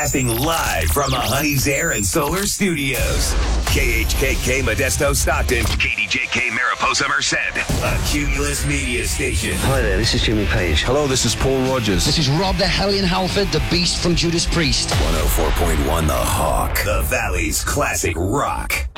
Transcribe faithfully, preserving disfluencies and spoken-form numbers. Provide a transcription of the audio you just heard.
Broadcasting live from the Honey's Air and Solar Studios. K H K K Modesto Stockton, K D J K Mariposa Merced, a Cumulus media station. Hi there, this is Jimmy Page. Hello, this is Paul Rogers. This is Rob the Hellion Halford, the Beast from Judas Priest. one oh four point one The Hawk, the Valley's classic rock.